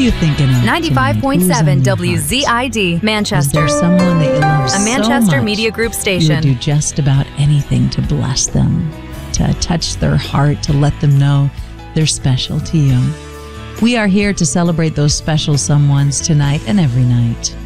you thinking of? 95.7 WZID, Is Manchester. there someone that you love A Manchester so much Media Group you would station. do just about anything to bless them, to touch their heart, to let them know they're special to you? We are here to celebrate those special someones tonight and every night.